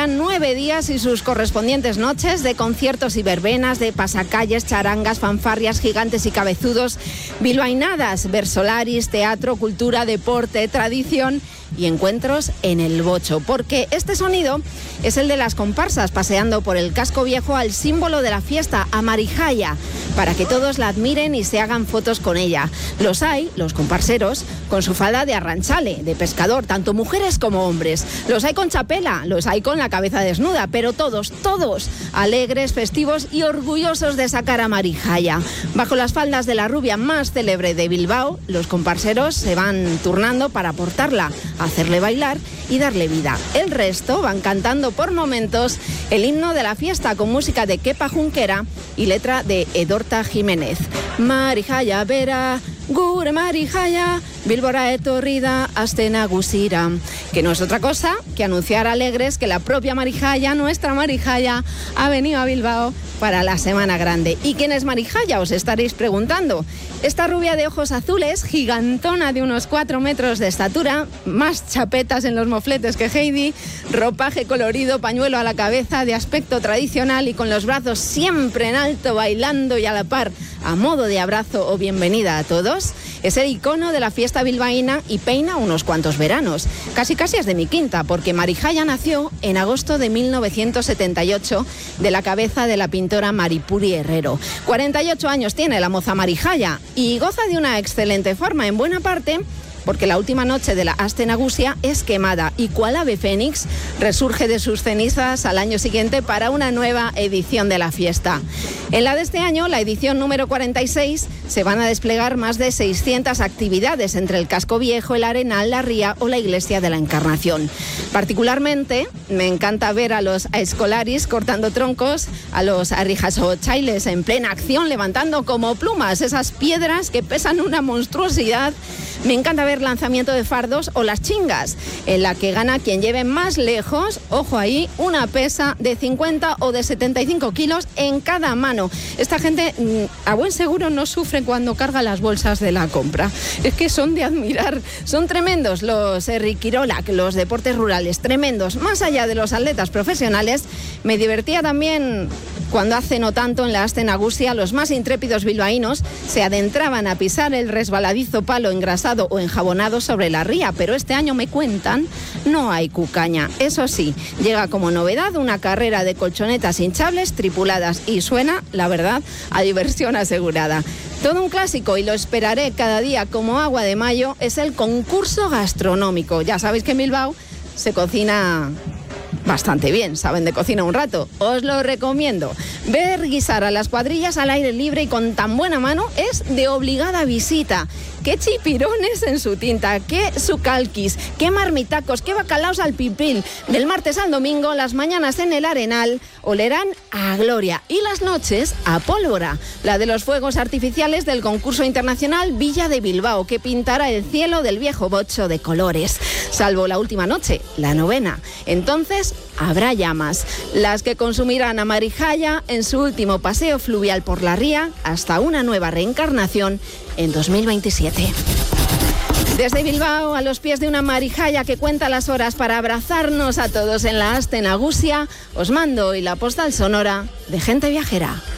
esperan 9 días y sus correspondientes noches de conciertos y verbenas, de pasacalles, charangas, fanfarrias, gigantes y cabezudos, bilbainadas, versolaris, teatro, cultura, deporte, tradición y encuentros en el bocho, porque este sonido es el de las comparsas paseando por el casco viejo al símbolo de la fiesta, a Marijaya, para que todos la admiren y se hagan fotos con ella. Los hay, los comparseros, con su falda de arranchale, de pescador, tanto mujeres como hombres. Los hay con chapela, los hay con la cabeza desnuda, pero todos alegres, festivos y orgullosos de sacar a Marijaya. Bajo las faldas de la rubia más célebre de Bilbao, los comparseros se van turnando para portarla, hacerle bailar y darle vida. El resto van cantando por momentos el himno de la fiesta con música de Kepa Junquera y letra de Edorta Jiménez. Marijaya bera, gure Marijaya, Bilbora etorrida, astena guzira. Que no es otra cosa que anunciar alegres que la propia Marijaya, nuestra Marijaya, ha venido a Bilbao para la Semana Grande. ¿Y quién es Marijaya? Os estaréis preguntando. Esta rubia de ojos azules, gigantona de unos 4 metros de estatura, más chapetas en los mofletes que Heidi, ropaje colorido, pañuelo a la cabeza, de aspecto tradicional y con los brazos siempre en alto, bailando y a la par, a modo de abrazo o bienvenida a todos, es el icono de la fiesta bilbaína y peina unos cuantos veranos. Casi es de mi quinta, porque Marijaya nació en agosto de 1978 de la cabeza de la pintora Maripuri Herrero. 48 años tiene la moza Marijaya y goza de una excelente forma, en buena parte porque la última noche de la Aste Nagusia es quemada y cual ave fénix resurge de sus cenizas al año siguiente para una nueva edición de la fiesta. En la de este año, la edición número 46, se van a desplegar más de 600 actividades entre el Casco Viejo, el Arenal, la Ría o la Iglesia de la Encarnación. Particularmente, me encanta ver a los escolaris cortando troncos, a los arrijasochailes en plena acción, levantando como plumas esas piedras que pesan una monstruosidad. Me encanta ver lanzamiento de fardos o las chingas, en la que gana quien lleve más lejos, ojo ahí, una pesa de 50 o de 75 kilos en cada mano. Esta gente a buen seguro no sufre cuando carga las bolsas de la compra. Es que son de admirar, son tremendos los Herrikirola, los deportes rurales, tremendos. Más allá de los atletas profesionales, me divertía también cuando hace no tanto en la Aste Nagusia los más intrépidos bilbaínos se adentraban a pisar el resbaladizo palo engrasado o enjabonado sobre la ría, pero este año me cuentan, no hay cucaña. Eso sí, llega como novedad una carrera de colchonetas hinchables tripuladas y suena, la verdad, a diversión asegurada. Todo un clásico y lo esperaré cada día como agua de mayo es el concurso gastronómico. Ya sabéis que en Bilbao se cocina bastante bien, saben de cocina un rato, os lo recomiendo. Ver guisar a las cuadrillas al aire libre y con tan buena mano es de obligada visita. Qué chipirones en su tinta, qué sucalquis, qué marmitacos, qué bacalaos al pipil. Del martes al domingo, las mañanas en el Arenal olerán a gloria y las noches a pólvora, la de los fuegos artificiales del concurso internacional Villa de Bilbao, que pintará el cielo del viejo bocho de colores, salvo la última noche, la novena. Entonces habrá llamas, las que consumirán a Marijaya en su último paseo fluvial por la ría hasta una nueva reencarnación en 2027. Desde Bilbao, a los pies de una Marijaya que cuenta las horas para abrazarnos a todos en la Aste Nagusia, os mando hoy la postal sonora de Gente Viajera.